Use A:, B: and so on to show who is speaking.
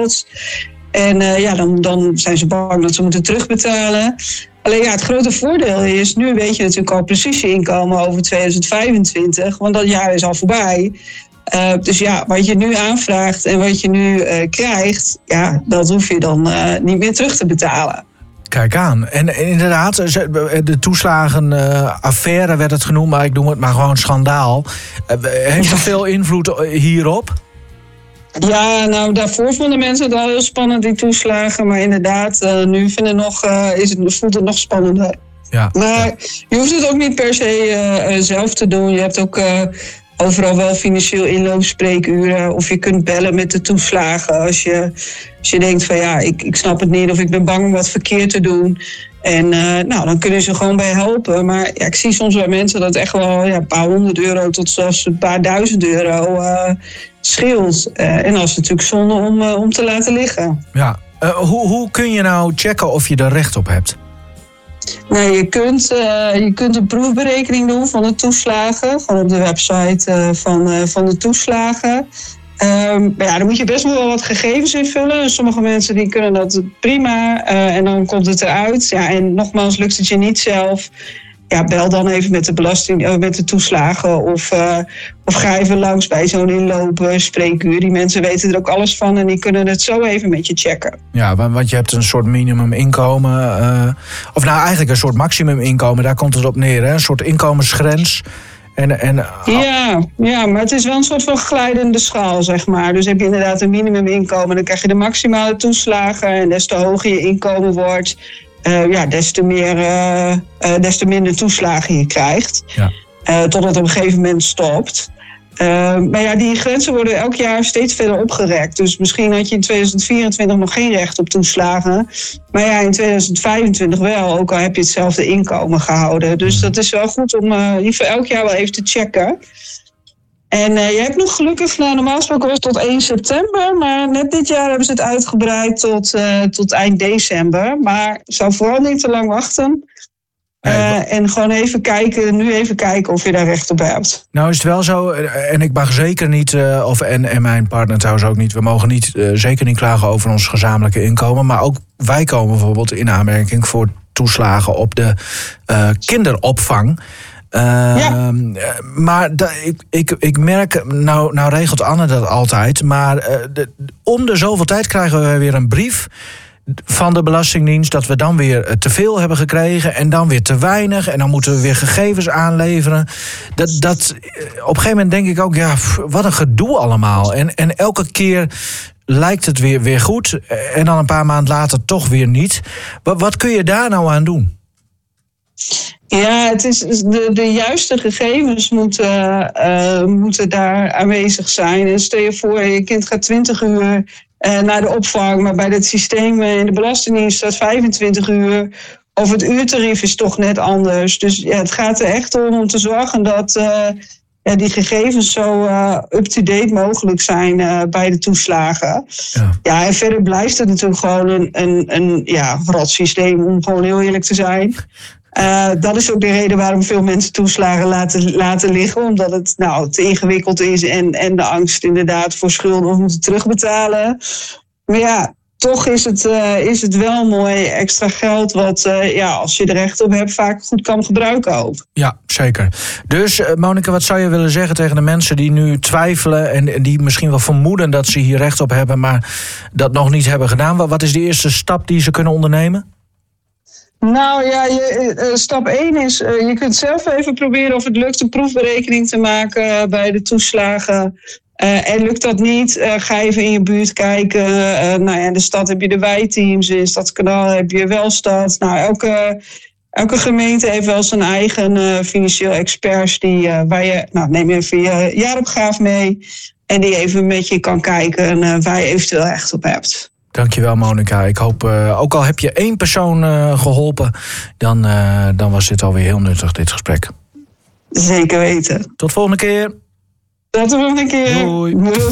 A: geld. En dan zijn ze bang dat ze moeten terugbetalen. Alleen het grote voordeel is, nu weet je natuurlijk al precies je inkomen over 2025, want dat jaar is al voorbij. Dus wat je nu aanvraagt en wat je nu krijgt, dat hoef je dan niet meer terug te betalen.
B: Kijk aan. En inderdaad, de toeslagenaffaire werd het genoemd, maar ik noem het maar gewoon schandaal. Heeft dat veel invloed hierop? Ja,
A: nou daarvoor vonden mensen het al heel spannend, die toeslagen. Maar inderdaad, nu voelt het nog spannender.
B: Ja.
A: Maar je hoeft het ook niet per se zelf te doen. Je hebt ook overal wel financieel inloopspreekuren. Of je kunt bellen met de toeslagen. Als je denkt van ik snap het niet of ik ben bang om wat verkeerd te doen. En dan kunnen ze gewoon bij helpen. Maar ik zie soms bij mensen dat het echt wel een paar €100 tot zelfs een paar €1000 scheelt. En dat is natuurlijk zonde om te laten liggen.
B: Ja. Hoe kun je nou checken of je er recht op hebt?
A: Nou, je kunt een proefberekening doen van de toeslagen. Gewoon op de website van de toeslagen. Maar dan moet je best wel wat gegevens invullen. Sommige mensen die kunnen dat prima en dan komt het eruit. En nogmaals, lukt het je niet zelf, bel dan even met de toeslagen of ga even langs bij zo'n inlopen spreekuur. Die mensen weten er ook alles van en die kunnen het zo even met je checken. Ja,
B: want je hebt een soort minimuminkomen, of nou eigenlijk een soort maximuminkomen, daar komt het op neer, hè? Een soort inkomensgrens.
A: Ja, maar het is wel een soort van glijdende schaal, zeg maar. Dus heb je inderdaad een minimuminkomen, dan krijg je de maximale toeslagen. En des te hoger je inkomen wordt, des te minder toeslagen je krijgt. Ja. Totdat het op een gegeven moment stopt. Maar die grenzen worden elk jaar steeds verder opgerekt. Dus misschien had je in 2024 nog geen recht op toeslagen. Maar in 2025 wel, ook al heb je hetzelfde inkomen gehouden. Dus dat is wel goed om liever elk jaar wel even te checken. En je hebt nog gelukkig, normaal gesproken was het tot 1 september. Maar net dit jaar hebben ze het uitgebreid tot eind december. Maar ik zou vooral niet te lang wachten. En gewoon even kijken of je daar recht op hebt.
B: Nou is het wel zo, en ik mag zeker niet, en mijn partner trouwens ook niet, we mogen zeker niet klagen over ons gezamenlijke inkomen. Maar ook wij komen bijvoorbeeld in aanmerking voor toeslagen op de kinderopvang. Maar ik merk, nou regelt Anne dat altijd, maar om de zoveel tijd krijgen we weer een brief van de Belastingdienst dat we dan weer te veel hebben gekregen en dan weer te weinig en dan moeten we weer gegevens aanleveren. Dat op een gegeven moment denk ik ook, wat een gedoe allemaal. En elke keer lijkt het weer goed en dan een paar maanden later toch weer niet. Wat kun je daar nou aan doen?
A: Ja, het is de juiste gegevens moeten daar aanwezig zijn. En stel je voor, je kind gaat 20 uur naar de opvang, maar bij het systeem in de Belastingdienst staat 25 uur. Of het uurtarief is toch net anders. Dus het gaat er echt om te zorgen dat die gegevens zo up-to-date mogelijk zijn bij de toeslagen. Ja, en verder blijft het natuurlijk gewoon een rot systeem, om gewoon heel eerlijk te zijn. Dat is ook de reden waarom veel mensen toeslagen laten liggen. Omdat het te ingewikkeld is en de angst inderdaad voor schulden of moeten terugbetalen. Maar toch is het wel mooi extra geld wat, als je er recht op hebt, vaak goed kan gebruiken ook.
B: Ja, zeker. Dus Monica, wat zou je willen zeggen tegen de mensen die nu twijfelen en die misschien wel vermoeden dat ze hier recht op hebben, maar dat nog niet hebben gedaan? Wat is de eerste stap die ze kunnen ondernemen?
A: Nou stap 1 is, je kunt zelf even proberen of het lukt een proefberekening te maken bij de toeslagen. En lukt dat niet, ga even in je buurt kijken. In de stad heb je de wijteams, in Stadskanaal heb je Welstad. Elke gemeente heeft wel zijn eigen financieel experts waar je, neem even je jaaropgave mee en die even met je kan kijken waar je eventueel recht op hebt.
B: Dankjewel, Monica. Ik hoop, ook al heb je 1 persoon geholpen, dan was dit alweer heel nuttig, dit gesprek.
A: Zeker weten.
B: Tot volgende keer.
A: Tot de volgende keer.
B: Doei.